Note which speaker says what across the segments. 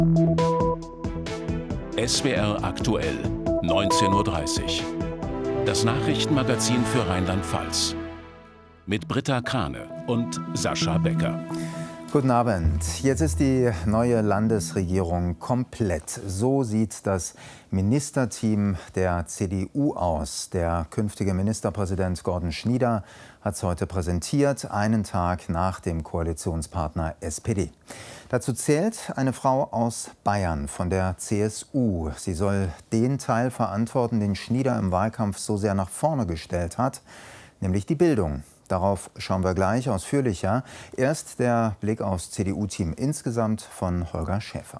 Speaker 1: SWR aktuell, 19:30 Uhr. Das Nachrichtenmagazin für Rheinland-Pfalz. Mit Britta Krane und Sascha Becker.
Speaker 2: Guten Abend. Jetzt ist die neue Landesregierung komplett. So sieht das Ministerteam der CDU aus. Der künftige Ministerpräsident Gordon Schnieder hat es heute präsentiert, einen Tag nach dem Koalitionspartner SPD. Dazu zählt eine Frau aus Bayern von der CSU. Sie soll den Teil verantworten, den Schnieder im Wahlkampf so sehr nach vorne gestellt hat, nämlich die Bildung. Darauf schauen wir gleich ausführlicher. Erst der Blick aufs CDU-Team insgesamt von Holger Schäfer.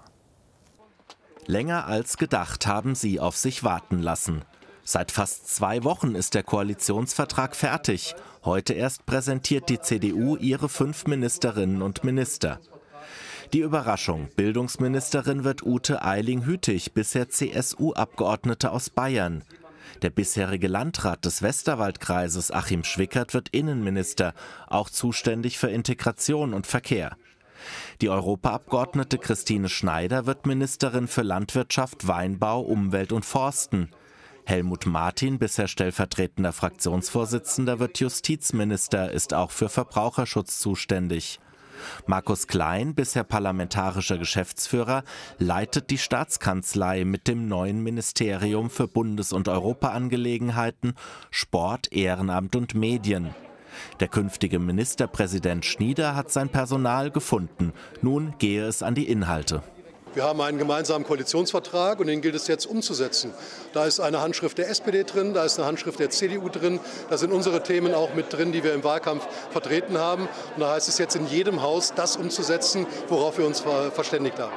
Speaker 3: Länger als gedacht haben sie auf sich warten lassen. Seit fast 2 Wochen ist der Koalitionsvertrag fertig. Heute erst präsentiert die CDU ihre 5 Ministerinnen und Minister. Die Überraschung: Bildungsministerin wird Ute Eiling-Hütig, bisher CSU-Abgeordnete aus Bayern. Der bisherige Landrat des Westerwaldkreises, Achim Schwickert, wird Innenminister, auch zuständig für Integration und Verkehr. Die Europaabgeordnete Christine Schneider wird Ministerin für Landwirtschaft, Weinbau, Umwelt und Forsten. Helmut Martin, bisher stellvertretender Fraktionsvorsitzender, wird Justizminister, ist auch für Verbraucherschutz zuständig. Markus Klein, bisher parlamentarischer Geschäftsführer, leitet die Staatskanzlei mit dem neuen Ministerium für Bundes- und Europaangelegenheiten, Sport, Ehrenamt und Medien. Der künftige Ministerpräsident Schnieder hat sein Personal gefunden. Nun gehe es an die Inhalte.
Speaker 4: Wir haben einen gemeinsamen Koalitionsvertrag und den gilt es jetzt umzusetzen. Da ist eine Handschrift der SPD drin, da ist eine Handschrift der CDU drin, da sind unsere Themen auch mit drin, die wir im Wahlkampf vertreten haben. Und da heißt es jetzt in jedem Haus, das umzusetzen, worauf wir uns verständigt haben.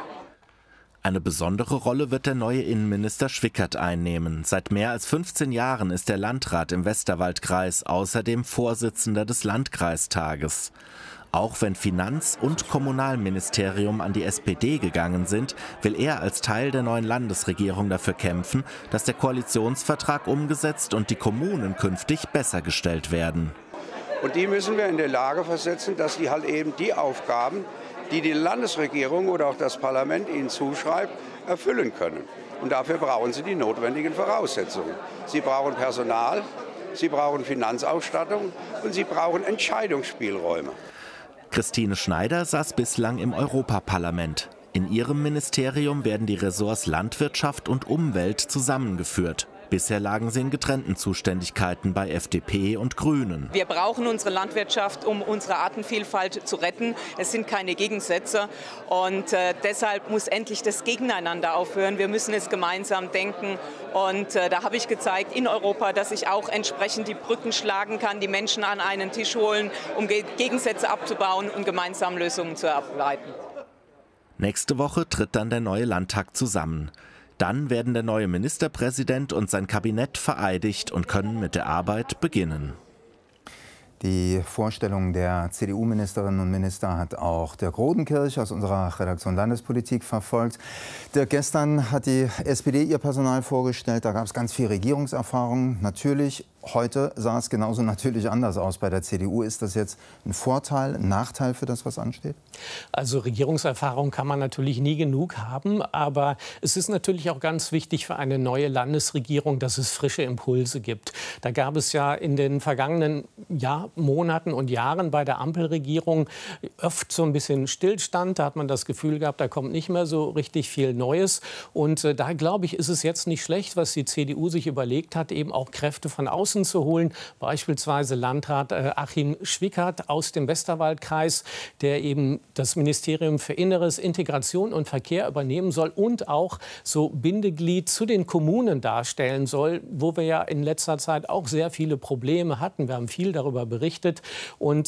Speaker 3: Eine besondere Rolle wird der neue Innenminister Schwickert einnehmen. Seit mehr als 15 Jahren ist er Landrat im Westerwaldkreis, außerdem Vorsitzender des Landkreistages. Auch wenn Finanz- und Kommunalministerium an die SPD gegangen sind, will er als Teil der neuen Landesregierung dafür kämpfen, dass der Koalitionsvertrag umgesetzt und die Kommunen künftig besser gestellt werden.
Speaker 5: Und die müssen wir in der Lage versetzen, dass sie halt eben die Aufgaben, die die Landesregierung oder auch das Parlament ihnen zuschreibt, erfüllen können. Und dafür brauchen sie die notwendigen Voraussetzungen. Sie brauchen Personal, sie brauchen Finanzausstattung und sie brauchen Entscheidungsspielräume.
Speaker 3: Christine Schneider saß bislang im Europaparlament. In ihrem Ministerium werden die Ressorts Landwirtschaft und Umwelt zusammengeführt. Bisher lagen sie in getrennten Zuständigkeiten bei FDP und Grünen.
Speaker 6: Wir brauchen unsere Landwirtschaft, um unsere Artenvielfalt zu retten. Es sind keine Gegensätze und deshalb muss endlich das Gegeneinander aufhören. Wir müssen es gemeinsam denken und da habe ich gezeigt in Europa, dass ich auch entsprechend die Brücken schlagen kann, die Menschen an einen Tisch holen, um Gegensätze abzubauen und gemeinsam Lösungen zu erarbeiten.
Speaker 3: Nächste Woche tritt dann der neue Landtag zusammen. Dann werden der neue Ministerpräsident und sein Kabinett vereidigt und können mit der Arbeit beginnen.
Speaker 2: Die Vorstellung der CDU-Ministerinnen und Minister hat auch Dirk Rodenkirch aus unserer Redaktion Landespolitik verfolgt. Dirk, gestern hat die SPD ihr Personal vorgestellt. Da gab es ganz viel Regierungserfahrung. Natürlich, heute sah es genauso natürlich anders aus bei der CDU. Ist das jetzt ein Vorteil, ein Nachteil für das, was ansteht?
Speaker 7: Also Regierungserfahrung kann man natürlich nie genug haben. Aber es ist natürlich auch ganz wichtig für eine neue Landesregierung, dass es frische Impulse gibt. Da gab es ja in den vergangenen Monaten und Jahren bei der Ampelregierung oft so ein bisschen Stillstand. Da hat man das Gefühl gehabt, da kommt nicht mehr so richtig viel Neues. Und da, glaube ich, ist es jetzt nicht schlecht, was die CDU sich überlegt hat, eben auch Kräfte von außen zu holen. Beispielsweise Landrat Achim Schwickert aus dem Westerwaldkreis, der eben das Ministerium für Inneres, Integration und Verkehr übernehmen soll und auch so Bindeglied zu den Kommunen darstellen soll, wo wir ja in letzter Zeit auch sehr viele Probleme hatten. Wir haben viel darüber berichtet. Und